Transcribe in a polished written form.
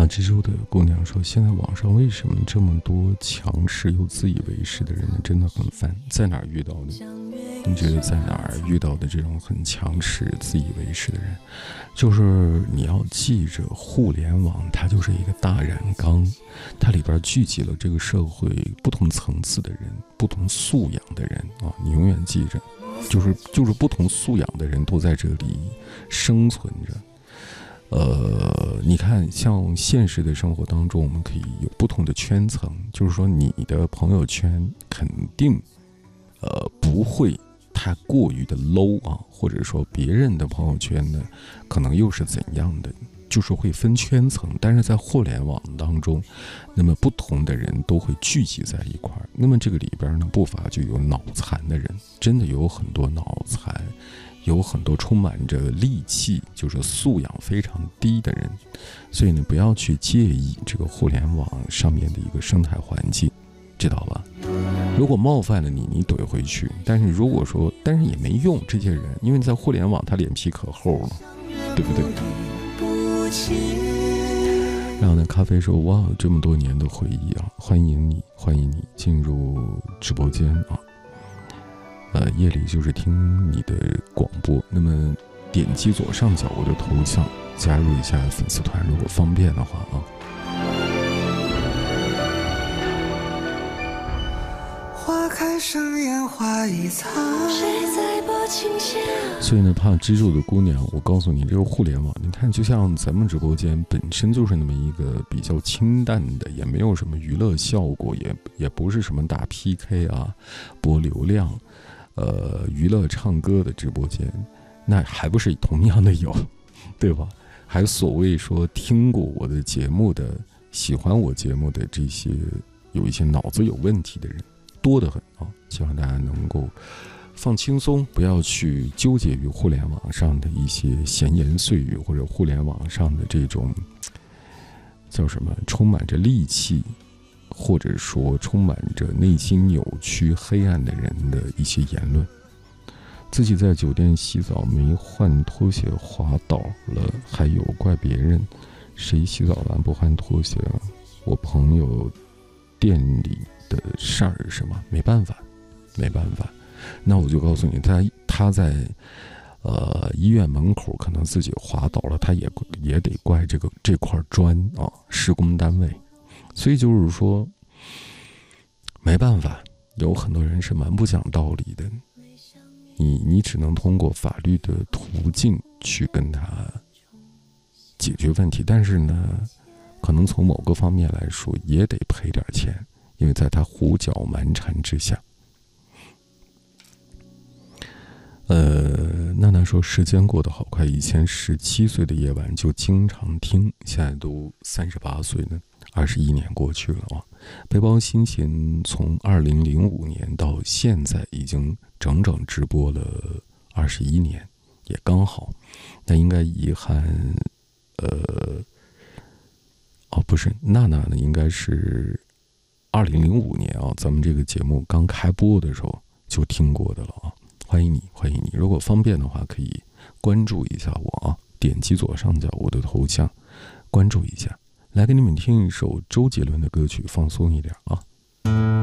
知州的姑娘说，现在网上为什么这么多强势又自以为是的人呢？真的很烦。在哪儿遇到的？你觉得在哪儿遇到的这种很强势自以为是的人？就是你要记着，互联网它就是一个大染缸，它里边聚集了这个社会不同层次的人，不同素养的人啊！你永远记着，就是不同素养的人都在这里生存着。你看，像现实的生活当中，我们可以有不同的圈层，就是说你的朋友圈肯定不会太过于的 low 啊，或者说别人的朋友圈呢可能又是怎样的，就是会分圈层。但是在互联网当中，那么不同的人都会聚集在一块儿，那么这个里边呢不乏就有脑残的人，真的有很多脑残，有很多充满着戾气，就是素养非常低的人。所以呢，不要去介意这个互联网上面的一个生态环境，知道吧？如果冒犯了你，你怼回去。但是也没用，这些人，因为在互联网他脸皮可厚了，对不对？然后呢，咖啡说，哇，这么多年的回忆啊，欢迎你进入直播间啊。夜里就是听你的广播，那么点击左上角我的头像，加入一下粉丝团，如果方便的话啊。花开生烟花易残，谁在拨琴弦？所以呢，怕知足的姑娘，我告诉你，这个互联网，你看，就像咱们直播间本身就是那么一个比较清淡的，也没有什么娱乐效果，也不是什么打 PK 啊，博流量。娱乐唱歌的直播间，那还不是同样的有，对吧？还所谓说听过我的节目的、喜欢我节目的这些有一些脑子有问题的人多得很啊！希望大家能够放轻松，不要去纠结于互联网上的一些闲言碎语，或者互联网上的这种叫什么充满着戾气，或者说充满着内心扭曲黑暗的人的一些言论。自己在酒店洗澡没换拖鞋滑倒了，还有怪别人，谁洗澡完不换拖鞋啊？我朋友店里的事儿是吗？没办法。那我就告诉你，他在医院门口可能自己滑倒了，他也得怪这块砖啊，施工单位。所以就是说，没办法，有很多人是蛮不讲道理的。你只能通过法律的途径去跟他解决问题，但是呢，可能从某个方面来说也得赔点钱，因为在他胡搅蛮缠之下。娜娜说时间过得好快，以前17岁的夜晚就经常听，现在都38岁了，21年过去了啊。背包心情从2005年到现在已经整整直播了21年，也刚好。那应该遗憾，不是，娜娜呢应该是2005年啊，咱们这个节目刚开播的时候就听过的了啊。欢迎你。如果方便的话，可以关注一下我啊，点击左上角我的头像，关注一下。来给你们听一首周杰伦的歌曲，放松一点啊。